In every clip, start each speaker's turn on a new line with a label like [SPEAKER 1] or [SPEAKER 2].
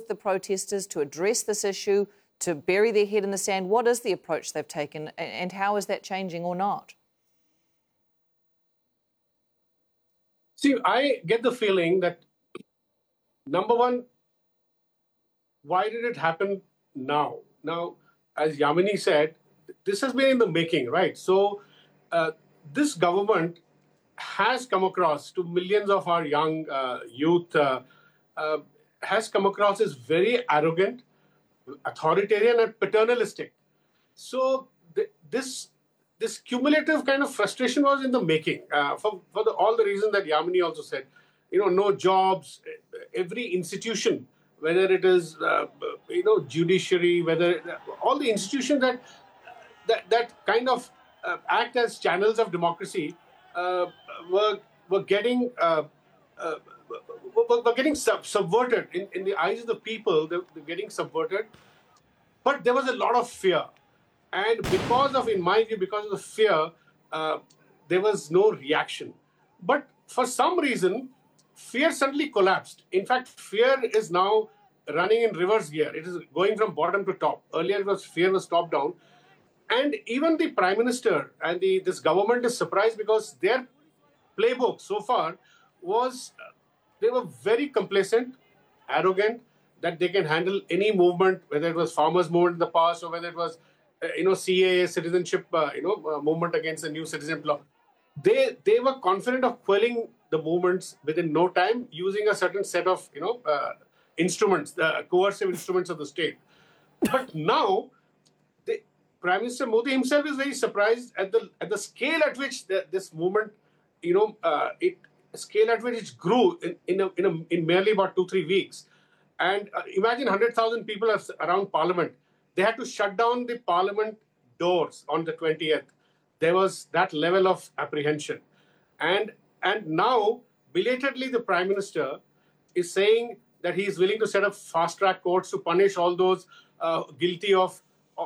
[SPEAKER 1] with the protesters to address this issue, to bury their head in the sand? What is the approach they've taken, and how is that changing or not?
[SPEAKER 2] See, I get the feeling that, number one, why did it happen now? Now, as Yamini said, this has been in the making, right? So this government has come across to millions of our young youth, has come across as very arrogant, authoritarian and paternalistic. So this cumulative kind of frustration was in the making for all the reasons that Yamini also said. No jobs, every institution, whether it is, judiciary, whether all the institutions that kind of act as channels of democracy were getting subverted in the eyes of the people. They're getting subverted, but there was a lot of fear, and in my view, because of the fear, there was no reaction. But for some reason, fear suddenly collapsed. In fact, fear is now running in reverse gear. It is going from bottom to top. Earlier, fear was top down. And even the Prime Minister and this government is surprised because their playbook so far was, they were very complacent, arrogant, that they can handle any movement, whether it was farmers' movement in the past or whether it was, CAA, citizenship, movement against the new citizen law. They were confident of quelling the movements within no time using a certain set of, instruments, the coercive instruments of the state. But now, Prime Minister Modi himself is very surprised at the scale at which this movement, scale at which it grew in merely about 2-3 weeks. And imagine 100,000 people around Parliament. They had to shut down the Parliament doors on the 20th. There was that level of apprehension. And now, belatedly, the Prime Minister is saying that he is willing to set up fast-track courts to punish all those guilty of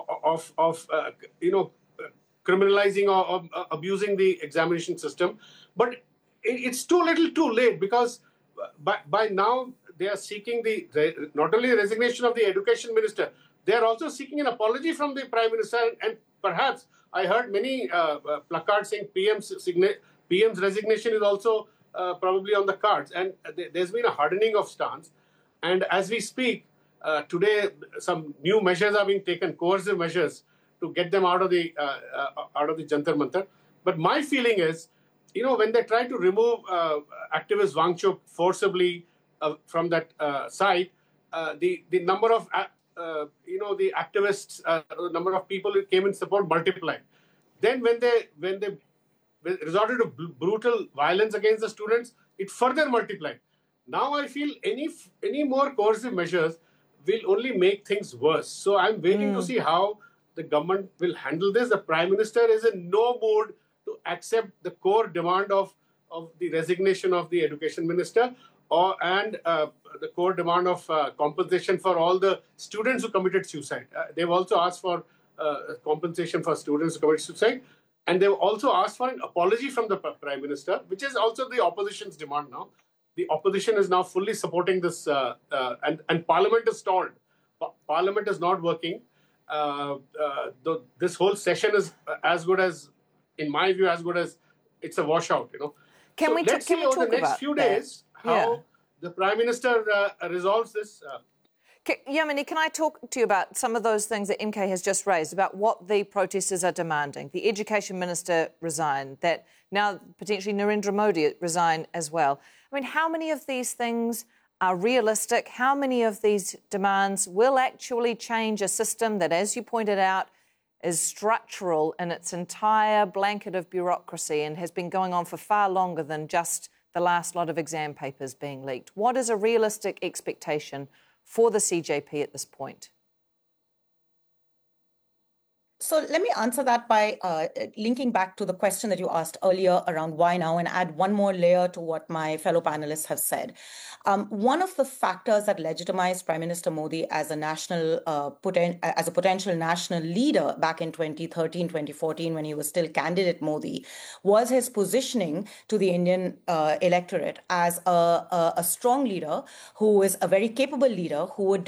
[SPEAKER 2] criminalizing or abusing the examination system. But it's too little too late, because by now they are seeking not only the resignation of the education minister, they are also seeking an apology from the Prime Minister. And perhaps I heard many placards saying PM's resignation is also probably on the cards. And there's been a hardening of stance. And as we speak, today, some new measures are being taken, coercive measures, to get them out of the Jantar Mantar. But my feeling is, when they try to remove activist Wangchuk forcibly from that site, the number of the activists, the number of people who came in support multiplied. Then when they resorted to brutal violence against the students, it further multiplied. Now I feel any more coercive measures will only make things worse. So I'm waiting to see how the government will handle this. The Prime Minister is in no mood to accept the core demand of the resignation of the Education Minister and the core demand of compensation for all the students who committed suicide. They've also asked for compensation for students who committed suicide. And they've also asked for an apology from the Prime Minister, which is also the opposition's demand now. The opposition is now fully supporting this, and Parliament is stalled. Parliament is not working. This whole session is as good as, in my view, as good as it's a washout. Let's see over the next few days how the Prime Minister resolves this.
[SPEAKER 1] Yamini, can I talk to you about some of those things that MK has just raised, about what the protesters are demanding? The Education Minister resign, that now potentially Narendra Modi resign as well. I mean, how many of these things are realistic? How many of these demands will actually change a system that, as you pointed out, is structural in its entire blanket of bureaucracy and has been going on for far longer than just the last lot of exam papers being leaked? What is a realistic expectation for the CJP at this point?
[SPEAKER 3] So let me answer that by linking back to the question that you asked earlier around why now, and add one more layer to what my fellow panelists have said. One of the factors that legitimized Prime Minister Modi as a potential national leader back in 2013, 2014, when he was still candidate Modi, was his positioning to the Indian electorate as a strong leader who is a very capable leader who would